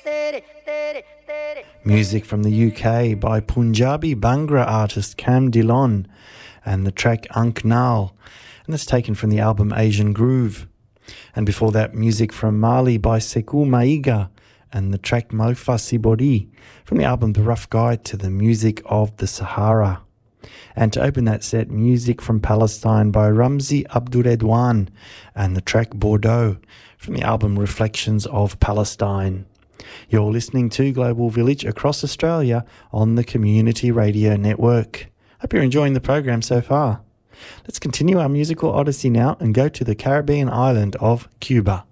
Music from the UK by Punjabi Bhangra artist Cam Dillon and the track Ankh Nal, and that's taken from the album Asian Groove. And before that, music from Mali by Sekou Maiga and the track Malfa Sibori from the album The Rough Guide to the Music of the Sahara. And to open that set, music from Palestine by Ramzi Abduredwan and the track Bordeaux from the album Reflections of Palestine. You're listening to Global Village across Australia on the Community Radio Network. Hope you're enjoying the program so far. Let's continue our musical odyssey now and go to the Caribbean island of Cuba.